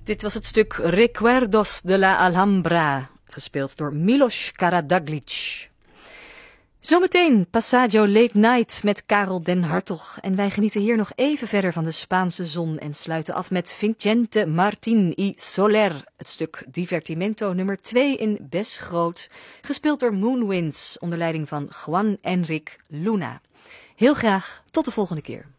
Dit was het stuk Recuerdos de la Alhambra, gespeeld door Milos Karadaglic. Zometeen Passaggio Late Night met Karel den Hartog. En wij genieten hier nog even verder van de Spaanse zon en sluiten af met Vicente Martín y Soler. Het stuk Divertimento nummer 2 in Bes Groot, gespeeld door Moonwinds onder leiding van Juan Enric Luna. Heel graag tot de volgende keer.